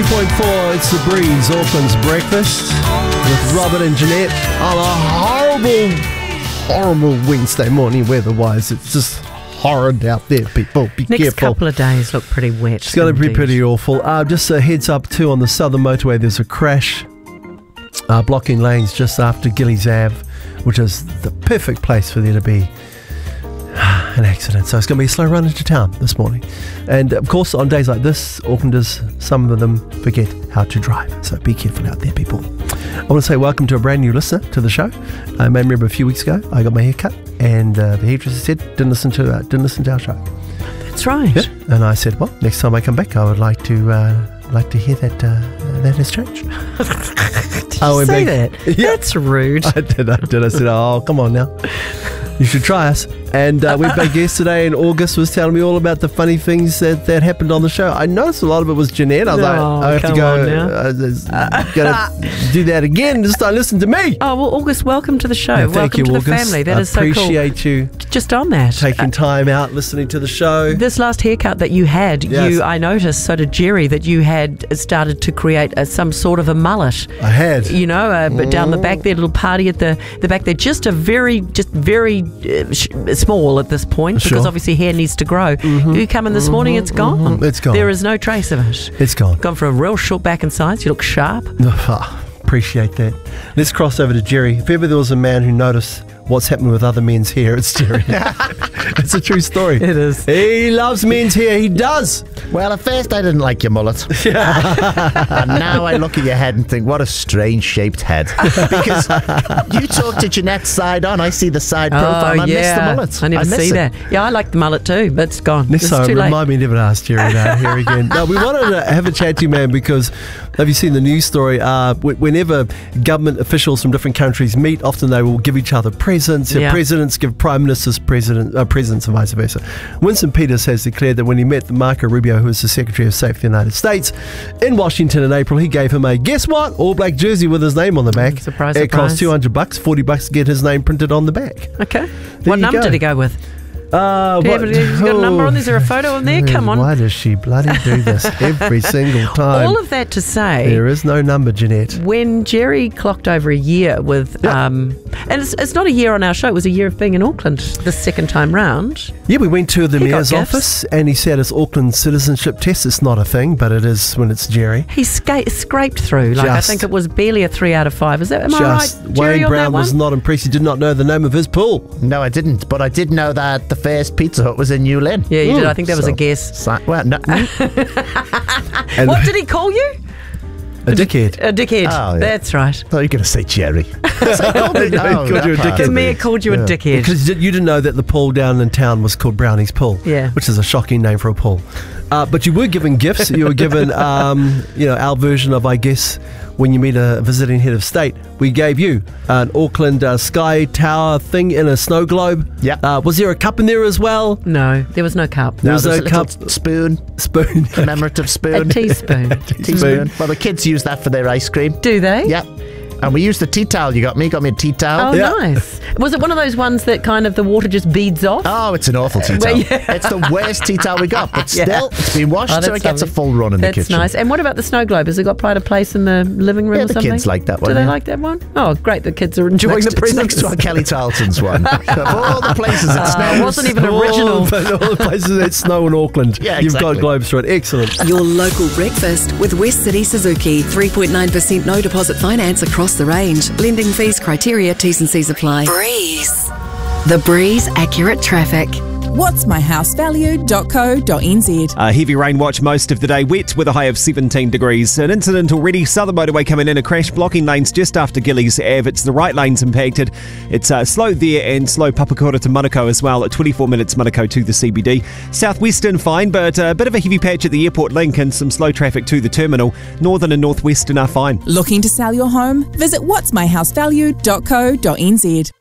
92.4, it's The Breeze, Auckland's breakfast with Robert and Jeanette on a horrible Wednesday morning weather-wise. It's just horrid out there, people. Be Next careful. couple of days look pretty wet. It's going to be pretty awful. Just a heads up too, on the southern motorway, there's a crash blocking lanes just after Gillies Ave, which is the perfect place for there to be an accident. So it's going to be a slow run into town this morning. And of course, on days like this, Aucklanders, some of them forget how to drive. So be careful out there, people. I want to say welcome to a brand new listener to the show. I may remember a few weeks ago, I got my hair cut, and the hairdresser said, didn't listen to our show. That's right. Yeah. And I said, well, next time I come back, I would like to hear that has changed. Did you say that? Yeah. That's rude. I did. I said, oh, come on now. You should try us. And went back yesterday, and August was telling me all about the funny things that happened on the show. I noticed a lot of it was Jeanette. I was like, I have to go. Gotta do that again. Just don't listen to me. Oh, well, August, welcome to the show. Thank welcome you, to August. the family. That is so cool. Appreciate you just on that. taking time out, listening to the show. This last haircut that you had, Yes. I noticed, so did Jerry, that you had started to create some sort of a mullet. I had. You know, but down the back there, little party at the back there, just very small at this point, because Sure. obviously hair needs to grow. You come in this morning, it's gone. It's gone. There is no trace of it. It's gone. Gone for a real short back and sides. You look sharp. Appreciate that. Let's cross over to Jerry. If ever there was a man who noticed what's happening with other men's hair, it's Jerry. It's a true story. It is. He loves men's hair. He does. Well, at first I didn't like your mullet. And now I look at your head and think, what a strange shaped head. Because you talk to Jeanette's side on, I see the side profile, and I miss the mullet. I never miss see it. that. Yeah, I like the mullet too, but it's gone. Next it's time, too late. remind me never to ask Jerry that hair again. No, we wanted to have a chat to you, man, because have you seen the news story? Whenever government officials from different countries meet, often they will give each other presents. Yeah. Presidents give prime ministers presents and vice versa. Winston Peters has declared that when he met Marco Rubio, who is the Secretary of State for the United States, in Washington in April, he gave him a, guess what, all black jersey with his name on the back. Surprise, It cost surprise. $200, $40 to get his name printed on the back. Okay. There What you number go. did he go with? Has he got a number on there? Is there a photo on there? Come on. Why does she bloody do this every single time? All of that to say, There is no number, Jeanette. when Jerry clocked over a year with, and it's not a year on our show, it was a year of being in Auckland the second time round. Yeah, we went to the He got mayor's gifts. office, and he said it's Auckland citizenship test. It's not a thing, but it is when it's Jerry. He scraped through. Like, I Just- think it was barely a 3 out of 5. Is that, am I Just right, Jerry, Wayne on that Brown one? was not impressed. He did not know the name of his pool. No, I didn't. But I did know that the first Pizza Hut was in New Lynn. Yeah, you did. I think that was a So- guess. Well, no. And What did he call you? a dickhead. A dickhead. Oh, yeah. That's right. I thought you were going to say Jerry. He called you a dickhead. The mayor called you a dickhead. Because you didn't know that the pool down in town was called Brownie's Pool, Yeah. which is a shocking name for a pool. But you were given gifts. You were given, our version of, I guess, when you meet a visiting head of state. We gave you an Auckland Sky Tower thing in a snow globe. Yeah. Was there a cup in there as well? No, there was no cup. There was there's no a little cup. spoon, Spoon. commemorative A spoon. teaspoon. Teaspoon. Well, the kids use that for their ice cream. Do they? Yeah. And we used the tea towel you got me. You got me a tea towel. Oh, Yeah. nice. Was it one of those ones that kind of the water just beads off? Oh, it's an awful tea Well, towel. yeah. It's the worst tea towel we got, but Yeah. still, it's been washed, Oh, so that's it gets a lovely. full run in the That's kitchen. nice. And what about the snow globe? Has it got pride of place in the living room Yeah, or the something? kids like that one, Do they yeah. like that one? Oh, great. The kids are enjoying Next, the it's presents. next to our Kelly Tarleton's one. Of all the places it It snows. wasn't even original. All the places that snow in Auckland. Yeah, You've got exactly. globes for it. Excellent. Your local breakfast with West City Suzuki. 3.9% no deposit finance across the range. Lending fees, criteria, T's and C's apply. Breeze. The Breeze Accurate Traffic. whatsmyhousevalue.co.nz. Heavy rain watch most of the day, wet with a high of 17 degrees. An incident already, southern motorway coming in, a crash blocking lanes just after Gillies Ave. It's the right lanes impacted. It's slow there and slow Papakura to Manukau as well at 24 minutes Manukau to the CBD. Southwestern fine, but a bit of a heavy patch at the airport link and some slow traffic to the terminal. Northern and northwestern are fine. Looking to sell your home? Visit whatsmyhousevalue.co.nz.